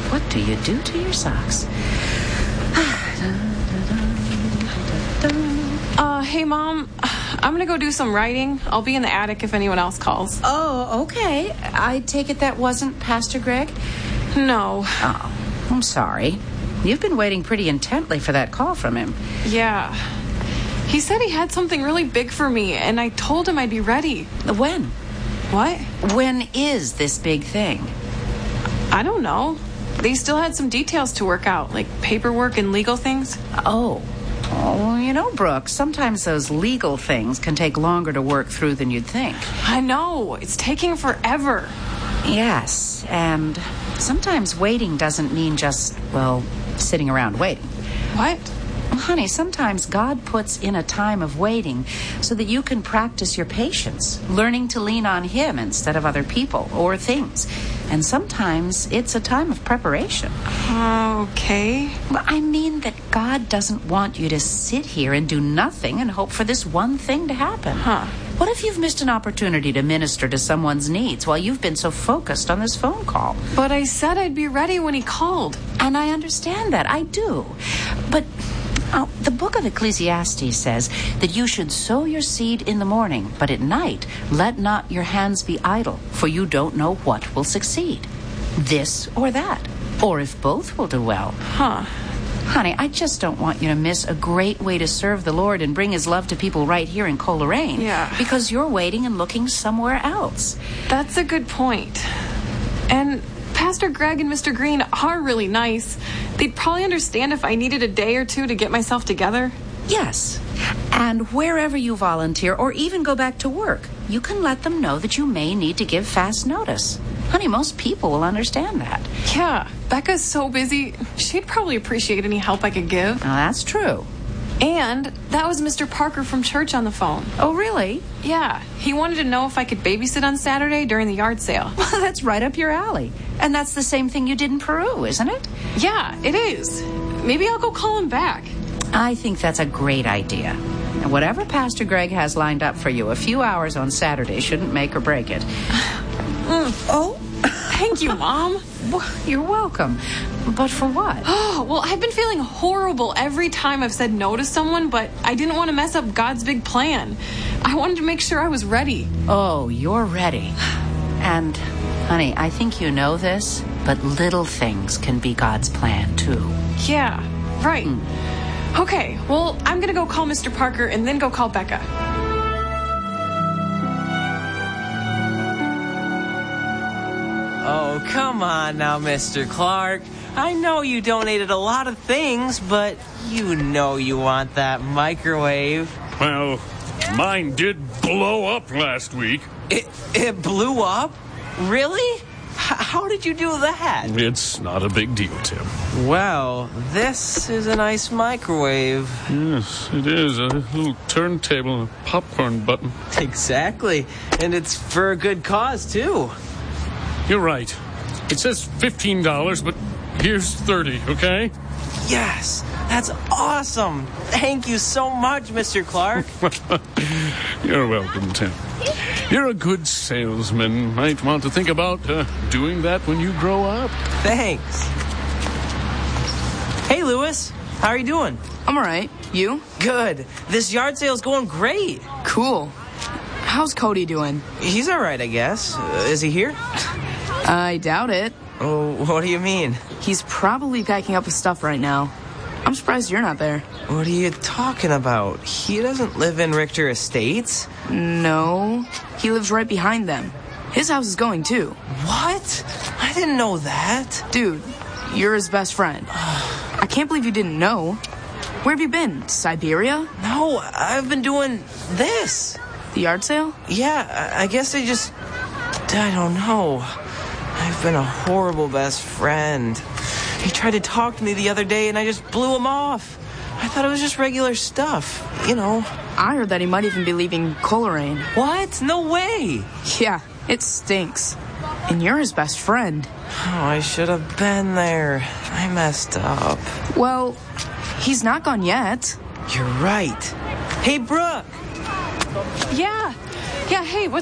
what do you do to your socks? Hey, Mom, I'm gonna go do some writing. I'll be in the attic if anyone else calls. Oh, okay. I take it that wasn't Pastor Greg? No. Oh, I'm sorry. You've been waiting pretty intently for that call from him. Yeah. He said he had something really big for me, and I told him I'd be ready. When? What? When is this big thing? I don't know. They still had some details to work out, like paperwork and legal things. Oh, you know, Brooke, sometimes those legal things can take longer to work through than you'd think. I know. It's taking forever. Yes, and sometimes waiting doesn't mean just, well, sitting around waiting. What? Well, honey, sometimes God puts in a time of waiting so that you can practice your patience, learning to lean on Him instead of other people or things. And sometimes it's a time of preparation. Okay. Well, I mean that God doesn't want you to sit here and do nothing and hope for this one thing to happen. Huh. What if you've missed an opportunity to minister to someone's needs while you've been so focused on this phone call? But I said I'd be ready when he called. And I understand that. I do. But the book of Ecclesiastes says that you should sow your seed in the morning, but at night let not your hands be idle, for you don't know what will succeed. This or that. Or if both will do well. Huh. Honey, I just don't want you to miss a great way to serve the Lord and bring His love to people right here in Coleraine. Yeah. Because you're waiting and looking somewhere else. That's a good point. And Pastor Greg and Mr. Green are really nice. They'd probably understand if I needed a day or two to get myself together. Yes. And wherever you volunteer or even go back to work, you can let them know that you may need to give fast notice. Honey, most people will understand that. Yeah, Becca's so busy. She'd probably appreciate any help I could give. Now, that's true. And that was Mr. Parker from church on the phone. Oh, really? Yeah, he wanted to know if I could babysit on Saturday during the yard sale. Well, that's right up your alley. And that's the same thing you did in Peru, isn't it? Yeah, it is. Maybe I'll go call him back. I think that's a great idea. And whatever Pastor Greg has lined up for you, a few hours on Saturday shouldn't make or break it. Oh? Thank you, Mom. Well, you're welcome. But for what? Oh, well, I've been feeling horrible every time I've said no to someone, but I didn't want to mess up God's big plan. I wanted to make sure I was ready. Oh, you're ready. And, honey, I think you know this, but little things can be God's plan, too. Yeah, right. Okay, well, I'm going to go call Mr. Parker and then go call Becca. Oh, come on now, Mr. Clark. I know you donated a lot of things, but you know you want that microwave. Well, mine did blow up last week. It blew up? Really? How did you do that? It's not a big deal, Tim. Well, this is a nice microwave. Yes, it is. A little turntable and a popcorn button. Exactly. And it's for a good cause, too. You're right. It says $15, but here's $30, okay? Yes, that's awesome. Thank you so much, Mr. Clark. You're welcome, Tim. You're a good salesman. Might want to think about doing that when you grow up. Thanks. Hey, Lewis. How are you doing? I'm all right. You? Good. This yard sale's going great. Cool. How's Cody doing? He's all right, I guess. Is he here? I doubt it. Oh, what do you mean? He's probably packing up his stuff right now. I'm surprised you're not there. What are you talking about? He doesn't live in Richter Estates. No, he lives right behind them. His house is going too. What? I didn't know that. Dude, you're his best friend. I can't believe you didn't know. Where have you been? Siberia? No, I've been doing this. The yard sale? Yeah, I guess I don't know. I've been a horrible best friend. He tried to talk to me the other day and I just blew him off. I thought it was just regular stuff, you know. I heard that he might even be leaving Coleraine. What? No way. Yeah, it stinks. And you're his best friend. Oh, I should have been there. I messed up. Well, he's not gone yet. You're right. Hey, Brooke. Yeah, hey,